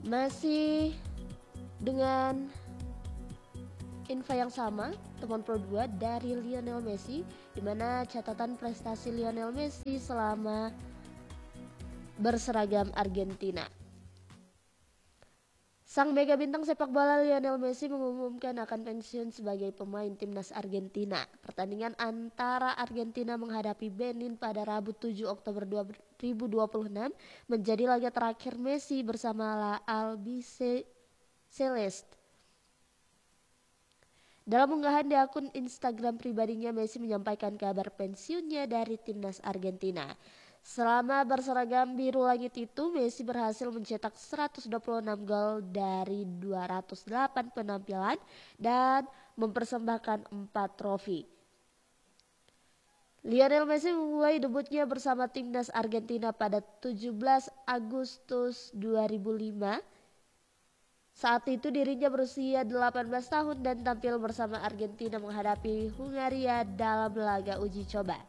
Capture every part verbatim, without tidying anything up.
Masih dengan info yang sama, teman Pro dua dari Lionel Messi, di mana catatan prestasi Lionel Messi selama berseragam Argentina. Sang mega bintang sepak bola Lionel Messi mengumumkan akan pensiun sebagai pemain timnas Argentina. Pertandingan antara Argentina menghadapi Benin pada Rabu tujuh Oktober dua ribu dua puluh enam menjadi laga terakhir Messi bersama La Albiceleste. Dalam unggahan di akun Instagram pribadinya, Messi menyampaikan kabar pensiunnya dari timnas Argentina. Selama berseragam biru langit itu, Messi berhasil mencetak seratus dua puluh enam gol dari dua ratus delapan penampilan dan mempersembahkan empat trofi. Lionel Messi memulai debutnya bersama timnas Argentina pada tujuh belas Agustus dua ribu lima. Saat itu dirinya berusia delapan belas tahun dan tampil bersama Argentina menghadapi Hungaria dalam laga uji coba.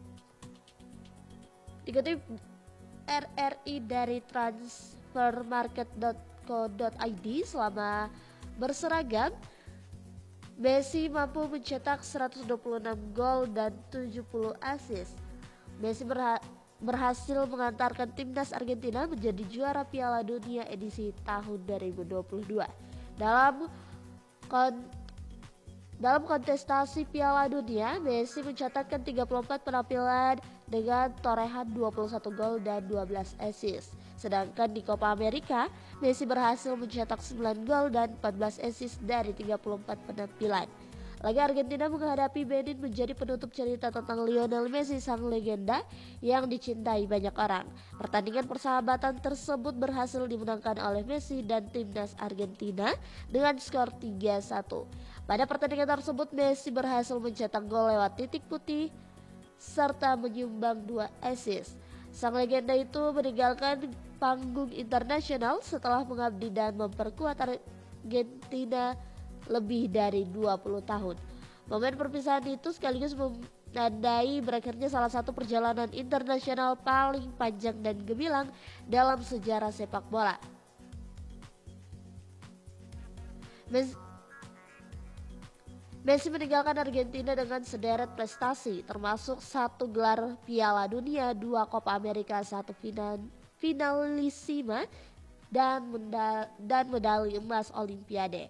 Dikutip R R I dari transfermarket dot co dot i d, selama berseragam, Messi mampu mencetak seratus dua puluh enam gol dan tujuh puluh assist. Messi berha- berhasil mengantarkan timnas Argentina menjadi juara Piala Dunia edisi tahun dua ribu dua puluh dua. Dalam kon- dalam kontestasi Piala Dunia, Messi mencatatkan tiga puluh empat penampilan dengan torehan dua puluh satu gol dan dua belas assist. Sedangkan di Copa America, Messi berhasil mencetak sembilan gol dan empat belas assist dari tiga puluh empat penampilan. Laga Argentina menghadapi Benin menjadi penutup cerita tentang Lionel Messi, sang legenda yang dicintai banyak orang. Pertandingan persahabatan tersebut berhasil dimenangkan oleh Messi dan timnas Argentina dengan skor tiga satu. Pada pertandingan tersebut, Messi berhasil mencetak gol lewat titik putih serta menyumbang dua assist. Sang legenda itu meninggalkan panggung internasional setelah mengabdi dan memperkuat Argentina lebih dari dua puluh tahun. Momen perpisahan itu sekaligus menandai berakhirnya salah satu perjalanan internasional paling panjang dan gemilang dalam sejarah sepak bola. Messi Messi meninggalkan Argentina dengan sederet prestasi, termasuk satu gelar Piala Dunia, dua Copa America, satu final, finalissima, dan, menda- dan medali emas Olimpiade.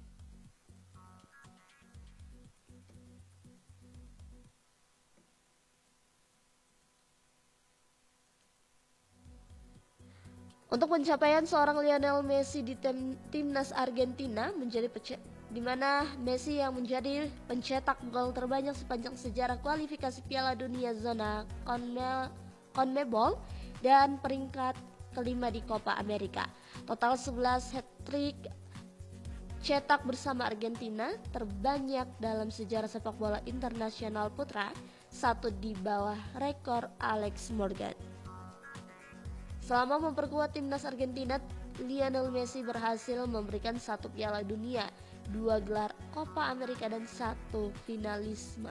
Untuk pencapaian seorang Lionel Messi di tim, timnas Argentina menjadi pece- di mana Messi yang menjadi pencetak gol terbanyak sepanjang sejarah kualifikasi Piala Dunia zona Conme- CONMEBOL dan peringkat kelima di Copa America. Total sebelas hat-trick cetak bersama Argentina, terbanyak dalam sejarah sepak bola internasional putra, satu di bawah rekor Alex Morgan. Selama memperkuat timnas Argentina, Lionel Messi berhasil memberikan satu Piala Dunia, dua gelar Copa America, dan satu finalisme.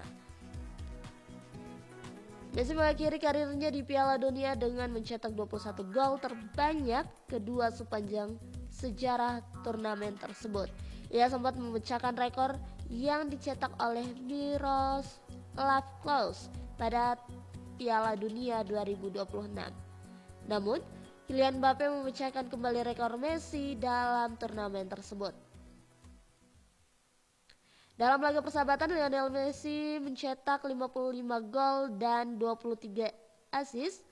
Messi mengakhiri karirnya di Piala Dunia dengan mencetak dua puluh satu gol, terbanyak kedua sepanjang sejarah turnamen tersebut. Ia sempat memecahkan rekor yang dicetak oleh Miroslav Klose pada Piala Dunia dua ribu dua puluh enam. Namun, Kylian Mbappe memecahkan kembali rekor Messi dalam turnamen tersebut. Dalam laga persahabatan, Lionel Messi mencetak lima puluh lima gol dan dua puluh tiga assist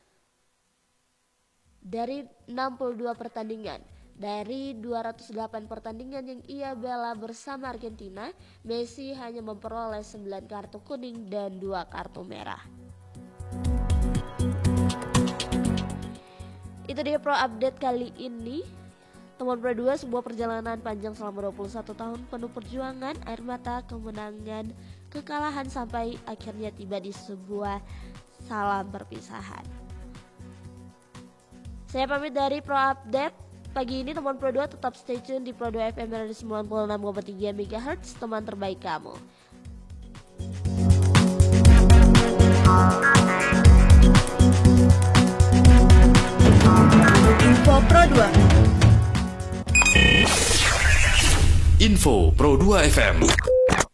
dari enam puluh dua pertandingan. Dari dua ratus delapan pertandingan yang ia bela bersama Argentina, Messi hanya memperoleh sembilan kartu kuning dan dua kartu merah. Itu dia Pro Update kali ini. Teman Pro dua, sebuah perjalanan panjang selama dua puluh satu tahun penuh perjuangan, air mata, kemenangan, kekalahan, sampai akhirnya tiba di sebuah salam perpisahan. Saya pamit dari Pro Update pagi ini. Teman Pro dua, tetap stay tune di Pro dua F M sembilan puluh enam koma tiga megahertz, teman terbaik kamu. Info Pro dua. Info Pro dua F M.